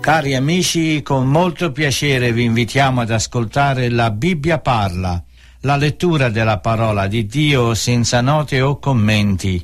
Cari amici, con molto piacere vi invitiamo ad ascoltare La Bibbia parla, la lettura della parola di Dio senza note o commenti.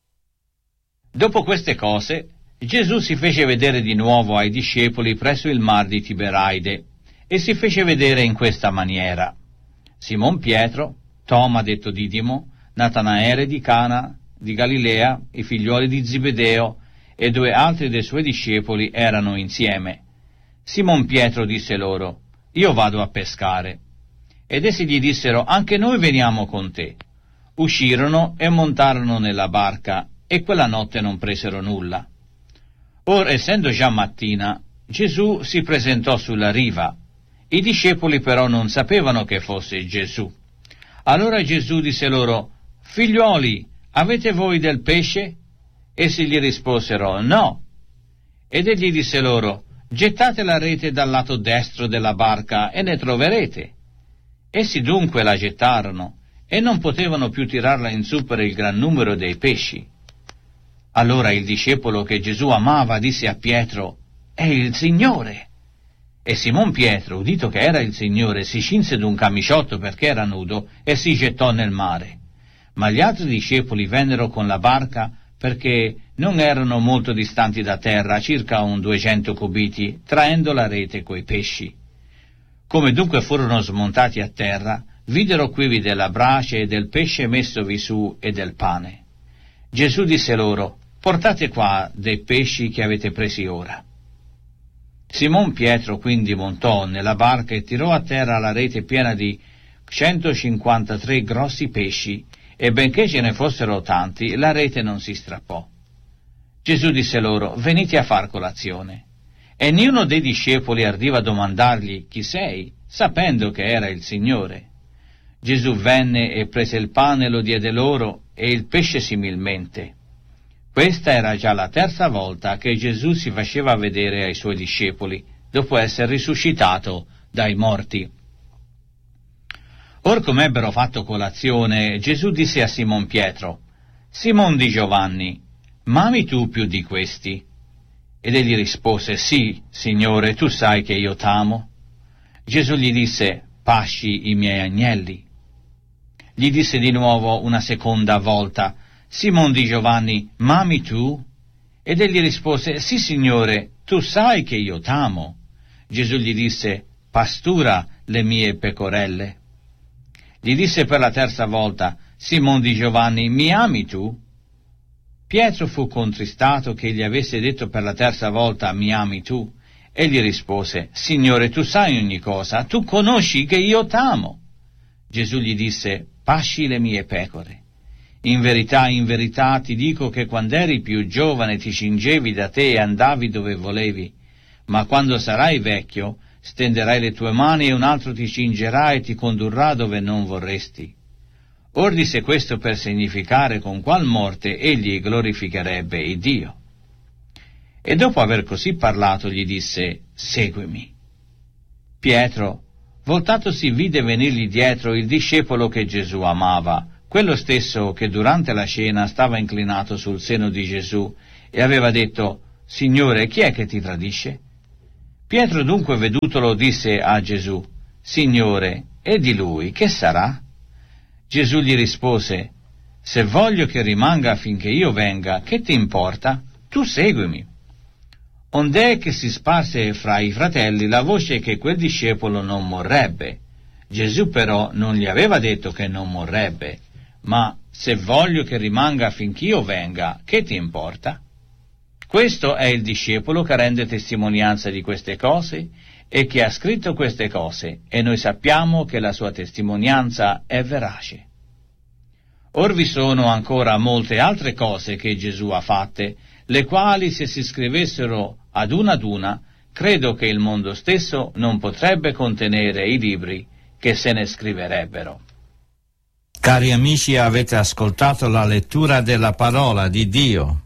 Dopo queste cose, Gesù si fece vedere di nuovo ai discepoli presso il mar di Tiberaide e si fece vedere in questa maniera: Simon Pietro, Toma detto Didimo, Natanaele di Cana di Galilea, i figlioli di Zebedeo e 2 altri dei suoi discepoli erano insieme. Simon Pietro disse loro: Io vado a pescare. Ed essi gli dissero: Anche noi veniamo con te. Uscirono e montarono nella barca, e quella notte non presero nulla. Or, essendo già mattina, Gesù si presentò sulla riva. I discepoli però non sapevano che fosse Gesù. Allora Gesù disse loro: Figliuoli, avete voi del pesce? Essi gli risposero: No. Ed egli disse loro: Gettate la rete dal lato destro della barca e ne troverete. Essi dunque la gettarono e non potevano più tirarla in su per il gran numero dei pesci. Allora il discepolo che Gesù amava disse a Pietro: È il Signore. E Simon Pietro, udito che era il Signore, si cinse d'un camiciotto perché era nudo e si gettò nel mare. Ma gli altri discepoli vennero con la barca perché non erano molto distanti da terra, circa un 200 cubiti, traendo la rete coi pesci. Come dunque furono smontati a terra, videro quivi della brace e del pesce messovi su e del pane. Gesù disse loro: Portate qua dei pesci che avete presi ora. Simon Pietro quindi montò nella barca e tirò a terra la rete piena di 153 grossi pesci, e benché ce ne fossero tanti, la rete non si strappò. Gesù disse loro: Venite a far colazione. E niuno dei discepoli ardiva a domandargli: Chi sei? Sapendo che era il Signore. Gesù venne e prese il pane e lo diede loro, e il pesce similmente. Questa era già la 3ª volta che Gesù si faceva vedere ai suoi discepoli, dopo essere risuscitato dai morti. Or come ebbero fatto colazione, Gesù disse a Simon Pietro: Simon di Giovanni, m'ami tu più di questi? Ed egli rispose: Sì, Signore, tu sai che io t'amo. Gesù gli disse: Pasci i miei agnelli. Gli disse di nuovo una seconda volta: Simon di Giovanni, m'ami tu? Ed egli rispose: Sì, Signore, tu sai che io t'amo. Gesù gli disse: Pastura le mie pecorelle. Gli disse per la 3ª volta: Simon di Giovanni, mi ami tu? Pietro fu contristato che gli avesse detto per la 3ª volta: mi ami tu? E gli rispose: Signore, tu sai ogni cosa, tu conosci che io t'amo. Gesù gli disse: Pasci le mie pecore. In verità ti dico che quando eri più giovane ti cingevi da te e andavi dove volevi, ma quando sarai vecchio stenderai le tue mani e un altro ti cingerà e ti condurrà dove non vorresti. Or disse questo per significare con qual morte egli glorificherebbe il Dio. E dopo aver così parlato gli disse: Seguimi. Pietro, voltatosi, vide venirgli dietro il discepolo che Gesù amava, quello stesso che durante la cena stava inclinato sul seno di Gesù e aveva detto: Signore, chi è che ti tradisce? Pietro dunque vedutolo disse a Gesù: Signore, e di lui che sarà? Gesù gli rispose: Se voglio che rimanga finché io venga, che ti importa? Tu seguimi. Ond'è che si sparse fra i fratelli la voce che quel discepolo non morrebbe. Gesù però non gli aveva detto che non morrebbe, ma se voglio che rimanga finché io venga, che ti importa? Questo è il discepolo che rende testimonianza di queste cose e che ha scritto queste cose, e noi sappiamo che la sua testimonianza è verace. Or vi sono ancora molte altre cose che Gesù ha fatte, le quali se si scrivessero ad una, credo che il mondo stesso non potrebbe contenere i libri che se ne scriverebbero. Cari amici, avete ascoltato la lettura della parola di Dio.